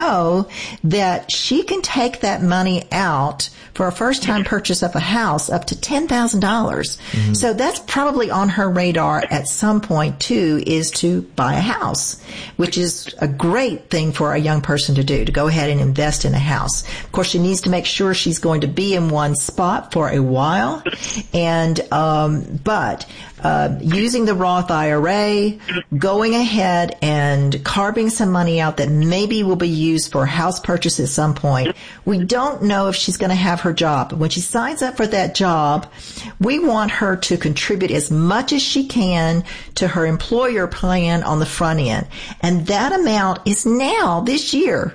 know that she can take that money out for a first-time purchase of a house up to $10,000. So that's probably on her radar at some point, too, is to buy a house, which is a great thing for a young person to do, to go ahead and invest in a house. Of course, she needs to make sure she's going to be in one spot for a while. And but using the Roth IRA, going ahead and carving some money out that maybe will be used for a house purchase at some point. We don't know if she's going to have her job. When she signs up for that job, we want her to contribute as much as she can to her employer plan on the front end. And that amount is now, this year,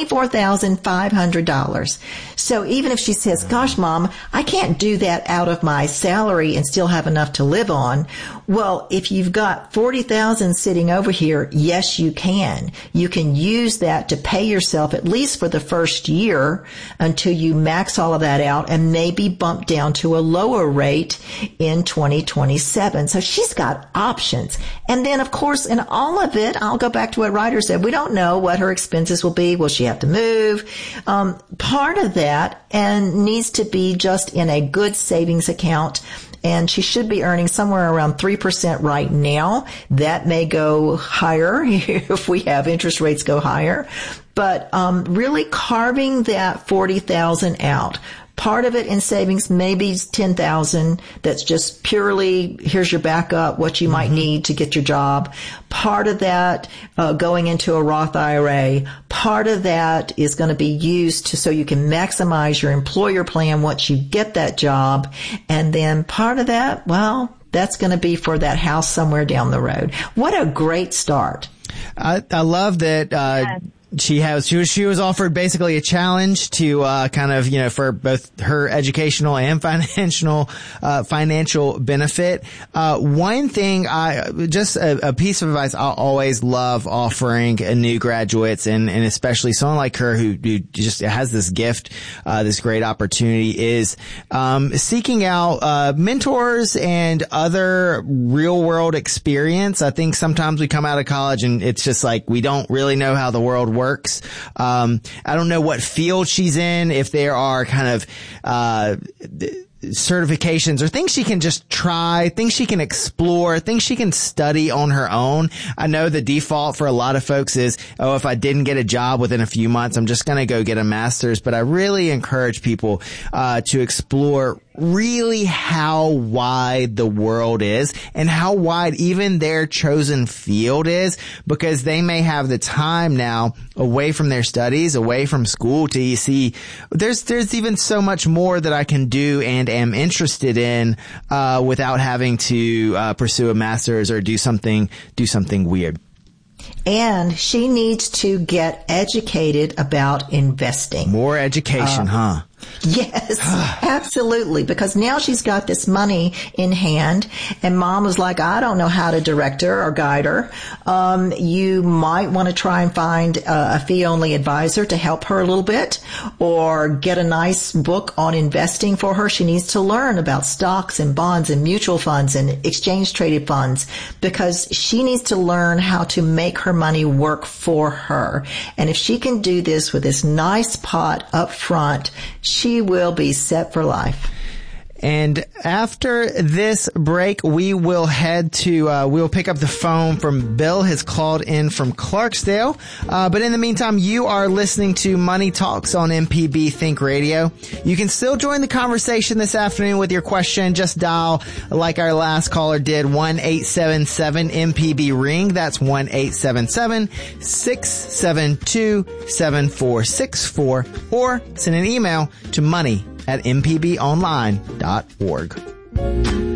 $24,500. So even if she says, gosh, Mom, I can't do that out of my salary and still have enough to live on. Well, if you've got $40,000 sitting over here, yes, you can. You can use that to pay yourself at least for the first year until you max all of that out and maybe bump down to a lower rate in 2027. So she's got options. And then, of course, in all of it, I'll go back to what Ryder said. We don't know what her expenses will be. Will she have to move? Part of that and needs to be just in a good savings account. And she should be earning somewhere around 3% right now. That may go higher if we have interest rates go higher. But really carving that $40,000 out. Part of it in savings, maybe $10,000. That's just purely, here's your backup, what you might need to get your job. Part of that going into a Roth IRA. Part of that is going to be used so you can maximize your employer plan once you get that job. And then part of that, well, that's going to be for that house somewhere down the road. What a great start. I love that. She was offered basically a challenge to kind of, for both her educational and financial benefit. One thing just a piece of advice I always love offering new graduates and especially someone like her who just has this gift, this great opportunity, is seeking out mentors and other real world experience. I think sometimes we come out of college and it's just like we don't really know how the world works. I don't know what field she's in, if there are kind of certifications or things she can just try, things she can explore, things she can study on her own. I know the default for a lot of folks is, if I didn't get a job within a few months, I'm just going to go get a master's. But I really encourage people to explore really how wide the world is and how wide even their chosen field is, because they may have the time now away from their studies, away from school, to see there's even so much more that I can do and am interested in without having to pursue a master's or do something weird. And she needs to get educated about investing. More education, huh? Yes, absolutely. Because now she's got this money in hand and Mom was like, I don't know how to direct her or guide her. You might want to try and find a fee-only advisor to help her a little bit, or get a nice book on investing for her. She needs to learn about stocks and bonds and mutual funds and exchange traded funds, because she needs to learn how to make her money work for her. And if she can do this with this nice pot up front, she will be set for life. And after this break, we will head to, we'll pick up the phone from Bill, has called in from Clarksdale. But in the meantime, you are listening to Money Talks on MPB Think Radio. You can still join the conversation this afternoon with your question. Just dial, like our last caller did, 1-877-MPB-RING. That's 1-877-672-7464. Or send an email to money@mpbonline.org.